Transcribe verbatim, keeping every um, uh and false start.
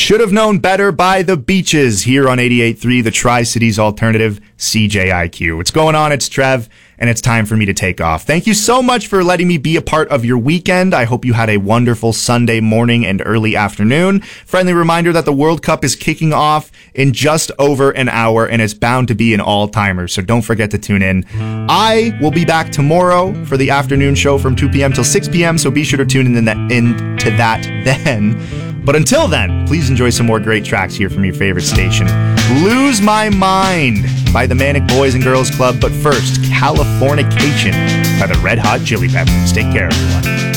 Should Have Known Better by The Beaches here on eighty-eight point three, the Tri-Cities Alternative, C J I Q. What's going on? It's Trev, and it's time for me to take off. Thank you so much for letting me be a part of your weekend. I hope you had a wonderful Sunday morning and early afternoon. Friendly reminder that the World Cup is kicking off in just over an hour, and it's bound to be an all-timer, so don't forget to tune in. I will be back tomorrow for the afternoon show from two p.m. till six p.m., so be sure to tune in that, into that then. But until then, please enjoy some more great tracks here from your favorite station. Lose My Mind by the Manic Boys and Girls Club, but first, Californication by the Red Hot Chili Peppers. Take care, everyone.